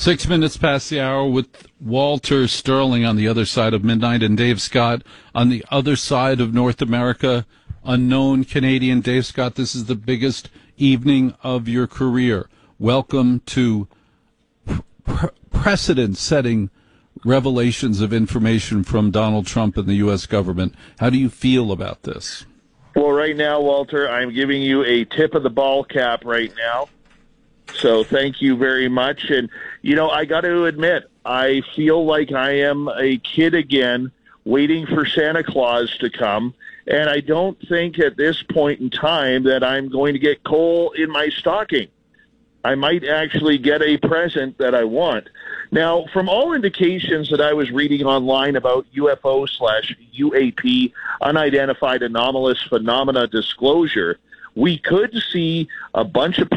6 minutes past the hour with Walter Sterling on the other side of midnight and Dave Scott on the other side of North America. Unknown Canadian. Dave Scott, this is the biggest evening of your career. Welcome to precedent-setting revelations of information from Donald Trump and the U.S. government. How do you feel about this? Well, right now, Walter, I'm giving you a tip of the ball cap right now. So thank you very much. And, I got to admit, I feel like I am a kid again waiting for Santa Claus to come. And I don't think at this point in time that I'm going to get coal in my stocking. I might actually get a present that I want. Now, from all indications that I was reading online about UFO/UAP, unidentified anomalous phenomena disclosure, we could see a bunch of